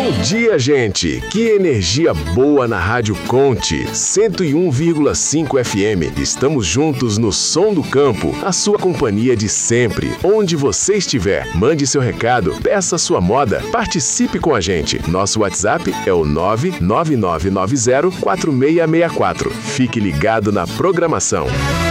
Bom dia, gente! Que energia boa na Rádio Conte, 101,5 FM. Estamos juntos no Som do Campo, a sua companhia de sempre. Onde você estiver, mande seu recado, peça sua moda, participe com a gente. Nosso WhatsApp é o 999904664. Fique ligado na programação.